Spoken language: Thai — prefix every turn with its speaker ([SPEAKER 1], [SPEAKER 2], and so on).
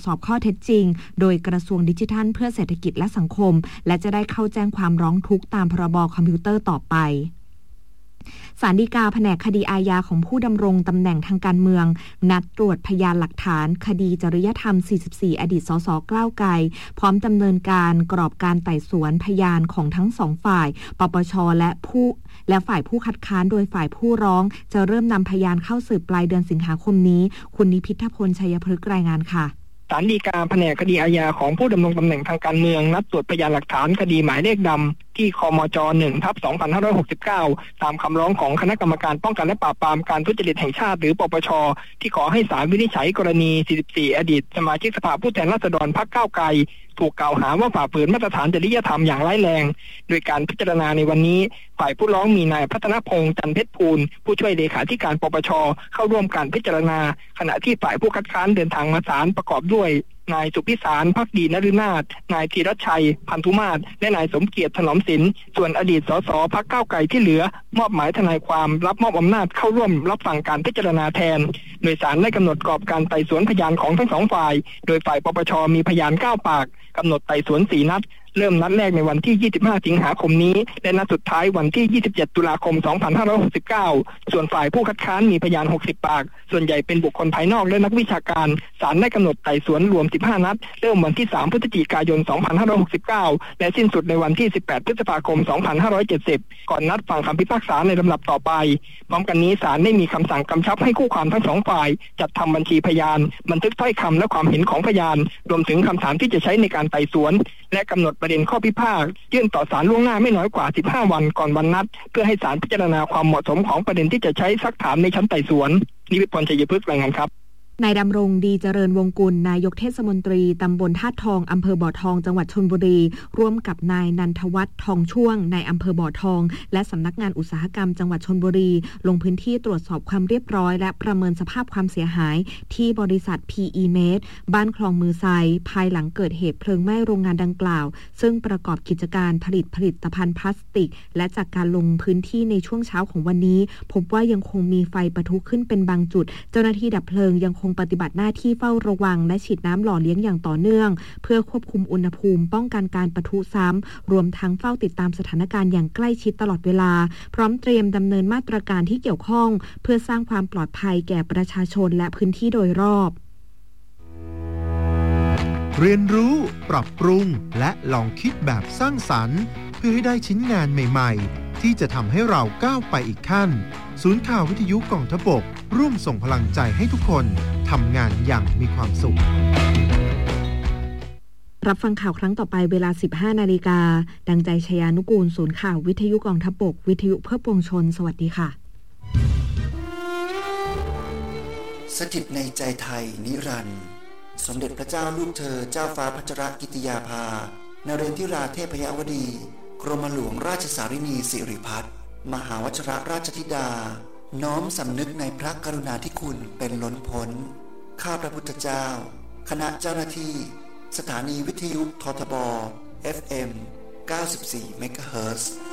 [SPEAKER 1] สอบข้อเท็จจริงโดยกระทรวงดิจิทัลเพื่อเศรษฐกิจและสังคมและจะได้เข้าแจ้งความร้องทุกข์ตามพรบคอมพิวเตอร์ต่อไปศาลฎีกาแผนกคดีอาญาของผู้ดำรงตำแหน่งทางการเมืองนัดตรวจพยานหลักฐานคดีจริยธรรม44อดีตสสก้าวไกลพร้อมดำเนินการกรอบการไต่สวนพยานของทั้งสองฝ่ายปปชและฝ่ายผู้คัดค้านโดยฝ่ายผู้ร้องจะเริ่มนำพยานเข้าสืบปลายเดือนสิงหาคมนี้คุณนิพิทพลชัยพฤกษ์รายงานค่ะ
[SPEAKER 2] ศาลฎีกาแผนกคดีอาญาของผู้ดำรงตำแหน่งทางการเมืองนัดตรวจพยานหลักฐานคดีหมายเลขดำที่คมจ. 1/2569 ตามคำร้องของคณะกรรมการป้องกันและปราบปรามการทุจริตแห่งชาติหรือปปช.ที่ขอให้ศาลวินิจฉัยกรณี44อดีตสมาชิกสภาผู้แทนราษฎรพรรคก้าวไกลถูกกล่าวหาว่าฝ่าฝืนมาตรฐานจริยธรรมอย่างร้ายแรงโดยการพิจารณาในวันนี้ฝ่ายผู้ร้องมีนายพัฒนพงษ์จันทร์เพชรภูลผู้ช่วยเลขาธิการปปช.เข้าร่วมการพิจารณาขณะที่ฝ่ายผู้คัดค้านเดินทางมาศาลประกอบด้วยนายสุพิสารภักดีนฤนาถนายธีรชัยพันธุมาศและนายสมเกียรติถนอมศิลป์ส่วนอดีตสสพรรคก้าวไกลที่เหลือมอบหมายทนายความรับมอบอำนาจเข้าร่วมรับฟังการพิจารณาแทนโดยศาลได้กำหนดกรอบการไต่สวนพยานของทั้งสองฝ่ายโดยฝ่ายปปชมีพยาน9ปากกำหนดไต่สวน4นัดเริ่มนัดแรกในวันที่25สิงหาคมนี้และนัดสุดท้ายวันที่27ตุลาคม2569ส่วนฝ่ายผู้คัดค้านมีพยาน60ปากส่วนใหญ่เป็นบุคคลภายนอกและนักวิชาการศาลได้กำหนดไต่สวนรวม15นัดเริ่มวันที่3พฤศจิกายน2569และสิ้นสุดในวันที่18พฤษภาคม2570ก่อนนัดฟังคำพิพากษาในลำดับต่อไปพร้อมกันนี้ศาลได้มีคำสั่งกำชับให้คู่ความทั้งสองฝ่ายจัดทำบัญชีพยานบันทึกถ้อยคำและความเห็นของพยานรวมถึงคำถามที่จะใช้ในการไต่สวนและกำหนดประเด็นข้อพิพาทยื่นต่อศาลล่วงหน้าไม่น้อยกว่า15วันก่อนวันนัดเพื่อให้ศาลพิจารณาความเหมาะสมของประเด็นที่จะใช้ซักถามในชั้นไต่สวนนิพิพลชัยพฤกษ์รายงานครับ
[SPEAKER 1] นายดำรงดีเจริญวงกุลนายกเทศมนตรีตำบลธาตุทองอำเภอบ่อทองจังหวัดชลบุรีร่วมกับนายนันทวัฒน์ทองช่วงนายอำเภอบ่อทองและสำนักงานอุตสาหกรรมจังหวัดชลบุรีลงพื้นที่ตรวจสอบความเรียบร้อยและประเมินสภาพความเสียหายที่บริษัท PE Med บ้านคลองมือไซภายหลังเกิดเหตุเพลิงไหม้โรงงานดังกล่าวซึ่งประกอบกิจการผลิตภัณฑ์พลาสติกและจากการลงพื้นที่ในช่วงเช้าของวันนี้พบว่ายังคงมีไฟปะทุขึ้นเป็นบางจุดเจ้าหน้าที่ดับเพลิงยังคงปฏิบัติหน้าที่เฝ้าระวังและฉีดน้ำหล่อเลี้ยงอย่างต่อเนื่องเพื่อควบคุมอุณหภูมิป้องกันการปะทุซ้ำรวมทั้งเฝ้าติดตามสถานการณ์อย่างใกล้ชิดตลอดเวลาพร้อมเตรียมดำเนินมาตรการที่เกี่ยวข้องเพื่อสร้างความปลอดภัยแก่ประชาชนและพื้นที่โดยรอบ
[SPEAKER 3] เรียนรู้ปรับปรุงและลองคิดแบบสร้างสรรค์เพื่อให้ได้ชิ้นงานใหม่ๆที่จะทำให้เราก้าวไปอีกขั้นศูนย์ข่าววิทยุกองทพบกร่วมส่งพลังใจให้ทุกคนทำงานอย่างมีความสุข
[SPEAKER 1] รับฟังข่าวครั้งต่อไปเวลา 15 นาฬิกาดังใจชยานุกูลศูนย์ข่าววิทยุกองทพบกวิทยุเพื่อปวงชนสวัสดีค่ะ
[SPEAKER 4] สถิตในใจไทยนิรันดร์สมเด็จพระเจ้าลูกเธอเจ้าฟ้าพัชรกิติยาภานเรนทิราเทพยวดีกรมหลวงราชสารินีสิริพัฒน์มหาวชิรราชธิดาน้อมสำนึกในพระกรุณาธิคุณเป็นล้นพ้นข้าพระพุทธเจ้าคณะเจ้าหน้าที่สถานีวิทยุททบ FM 94 เมกะเฮิรตซ์